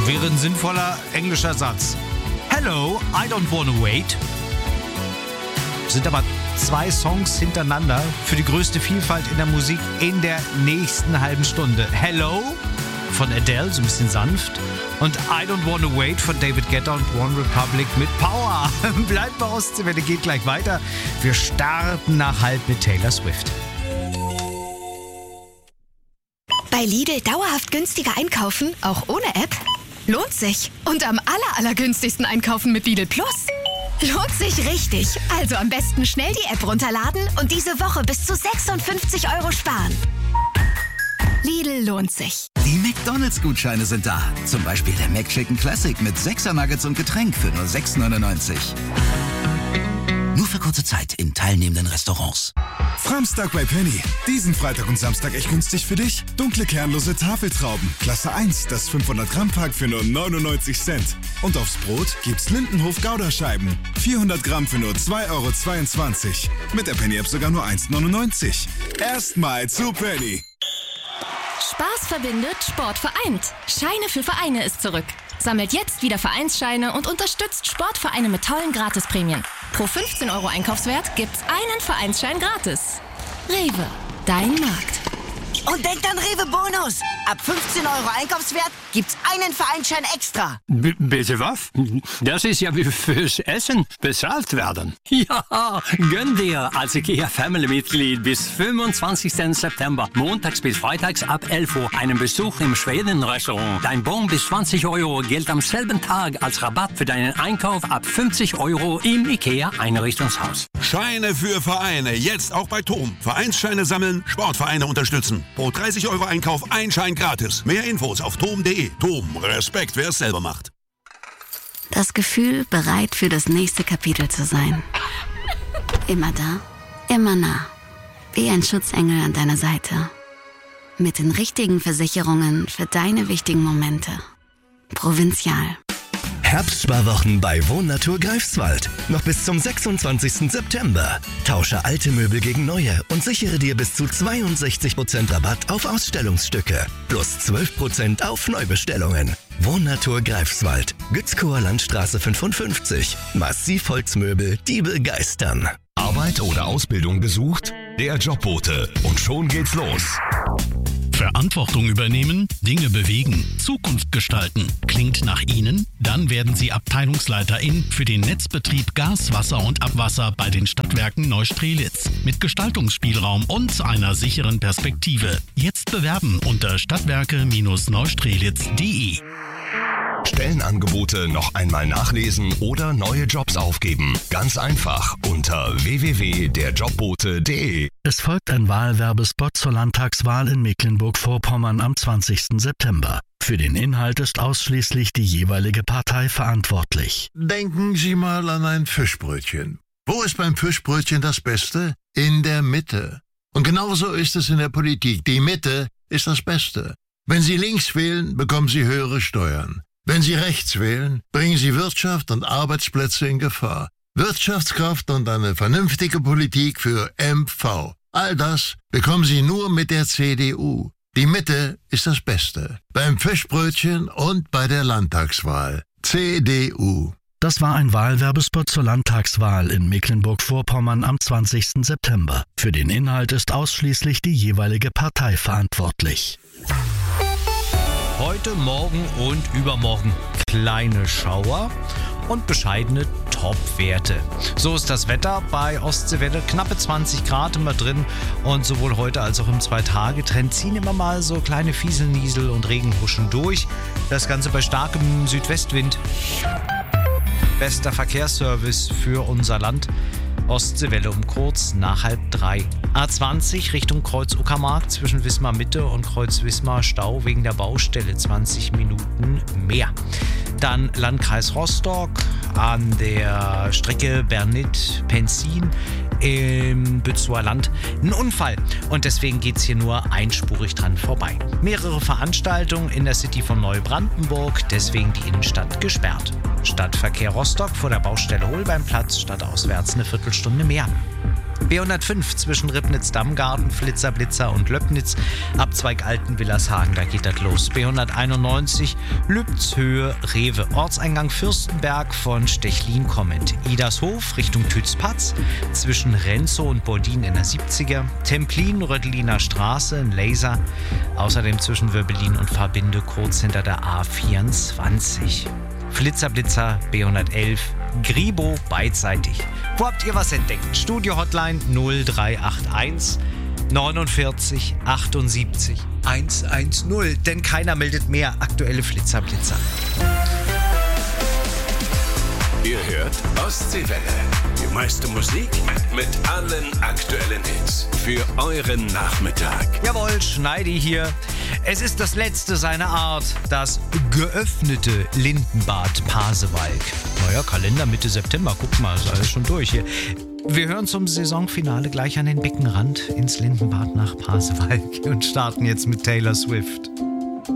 wäre ein sinnvoller englischer Satz. Hello, I don't wanna wait. Sind aber 2 Songs hintereinander für die größte Vielfalt in der Musik in der nächsten halben Stunde. Hello von Adele, so ein bisschen sanft. Und I Don't Wanna Wait von David Guetta und One Republic mit Power. Bleibt bei Ostseewelle, geht gleich weiter. Wir starten nach halb mit Taylor Swift. Bei Lidl dauerhaft günstiger einkaufen, auch ohne App? Lohnt sich. Und am allergünstigsten einkaufen mit Lidl Plus? Lohnt sich richtig. Also am besten schnell die App runterladen und diese Woche bis zu 56 € sparen. Lidl lohnt sich. Die McDonalds-Gutscheine sind da. Zum Beispiel der McChicken Classic mit 6er Nuggets und Getränk für nur 6,99 €. Nur für kurze Zeit in teilnehmenden Restaurants. Framstag bei Penny. Diesen Freitag und Samstag echt günstig für dich. Dunkle kernlose Tafeltrauben. Klasse 1, das 500-Gramm-Pack für nur 99 Cent. Und aufs Brot gibt's Lindenhof-Gouda-Scheiben. 400 Gramm für nur 2,22 €. Mit der Penny-App sogar nur 1,99 €. Erstmal zu Penny. Spaß verbindet, Sport vereint. Scheine für Vereine ist zurück. Sammelt jetzt wieder Vereinsscheine und unterstützt Sportvereine mit tollen Gratisprämien. Pro 15 € Einkaufswert gibt's einen Vereinsschein gratis. Rewe, dein Markt. Und denkt an Rewe Bonus. Ab 15 € Einkaufswert gibt's einen Vereinsschein extra. Bitte was? Das ist ja wie fürs Essen bezahlt werden. Ja, gönn dir als IKEA-Family-Mitglied bis 25. September, montags bis freitags ab 11 Uhr, einen Besuch im Schweden-Restaurant. Dein Bon bis 20 € gilt am selben Tag als Rabatt für deinen Einkauf ab 50 € im IKEA-Einrichtungshaus. Scheine für Vereine, jetzt auch bei TOM. Vereinsscheine sammeln, Sportvereine unterstützen. Pro 30 € Einkauf ein Schein gratis. Mehr Infos auf tom.de. TOM, Respekt, wer es selber macht. Das Gefühl, bereit für das nächste Kapitel zu sein. Immer da, immer nah. Wie ein Schutzengel an deiner Seite. Mit den richtigen Versicherungen für deine wichtigen Momente. Provinzial. Herbstsparwochen bei Wohnnatur Greifswald. Noch bis zum 26. September. Tausche alte Möbel gegen neue und sichere dir bis zu 62% Rabatt auf Ausstellungsstücke. Plus 12% auf Neubestellungen. Wohnnatur Greifswald. Gützkower Landstraße 55. Massivholzmöbel, die begeistern. Arbeit oder Ausbildung gesucht? Der Jobbote. Und schon geht's los. Verantwortung übernehmen, Dinge bewegen, Zukunft gestalten. Klingt nach Ihnen? Dann werden Sie Abteilungsleiterin für den Netzbetrieb Gas, Wasser und Abwasser bei den Stadtwerken Neustrelitz. Mit Gestaltungsspielraum und einer sicheren Perspektive. Jetzt bewerben unter stadtwerke-neustrelitz.de. Stellenangebote noch einmal nachlesen oder neue Jobs aufgeben. Ganz einfach unter www.derjobbote.de. Es folgt ein Wahlwerbespot zur Landtagswahl in Mecklenburg-Vorpommern am 20. September. Für den Inhalt ist ausschließlich die jeweilige Partei verantwortlich. Denken Sie mal an ein Fischbrötchen. Wo ist beim Fischbrötchen das Beste? In der Mitte. Und genauso ist es in der Politik. Die Mitte ist das Beste. Wenn Sie links wählen, bekommen Sie höhere Steuern. Wenn Sie rechts wählen, bringen Sie Wirtschaft und Arbeitsplätze in Gefahr. Wirtschaftskraft und eine vernünftige Politik für MV. All das bekommen Sie nur mit der CDU. Die Mitte ist das Beste. Beim Fischbrötchen und bei der Landtagswahl. CDU. Das war ein Wahlwerbespot zur Landtagswahl in Mecklenburg-Vorpommern am 20. September. Für den Inhalt ist ausschließlich die jeweilige Partei verantwortlich. Heute, morgen und übermorgen kleine Schauer und bescheidene Topwerte. So ist das Wetter bei Ostseewelle. Knappe 20 Grad immer drin und sowohl heute als auch im 2-Tage-Trend ziehen immer mal so kleine Fieselniesel und Regenhuschen durch. Das Ganze bei starkem Südwestwind. Bester Verkehrsservice für unser Land. Ostseewelle um kurz nach 2:30. A20 Richtung Kreuz Uckermark zwischen Wismar Mitte und Kreuz Wismar Stau wegen der Baustelle 20 Minuten mehr. Dann Landkreis Rostock an der Strecke Bernit-Penzin im Bützower Land. Ein Unfall und deswegen geht es hier nur einspurig dran vorbei. Mehrere Veranstaltungen in der City von Neubrandenburg, deswegen die Innenstadt gesperrt. Stadtverkehr Rostock vor der Baustelle Holbeinplatz stadtauswärts eine Viertelstunde mehr. B105 zwischen Ribnitz-Dammgarten, Flitzer-Blitzer und Löbnitz, Abzweig Altenwillershagen, da geht das los. B191 Lübzhöhe, Rewe, Ortseingang Fürstenberg von Stechlin kommend. Idarshof Richtung Tützpatz zwischen Renzow und Bordin in der 70er. Templin, Röttliner Straße, ein Laser. Außerdem zwischen Wöbbelin und Verbinde kurz hinter der A24. Flitzer-Blitzer B111 Gribo beidseitig. Wo habt ihr was entdeckt? Studio-Hotline 0381 49 78 110. Denn keiner meldet mehr aktuelle Flitzer-Blitzer. Ihr hört Ostseewelle. Die meiste Musik mit allen aktuellen Hits. Für euren Nachmittag. Jawohl, Schneidi hier. Es ist das letzte seiner Art, das geöffnete Lindenbad Pasewalk. Neuer Kalender Mitte September, guck mal, ist alles schon durch hier. Wir hören zum Saisonfinale gleich an den Beckenrand ins Lindenbad nach Pasewalk und starten jetzt mit Taylor Swift.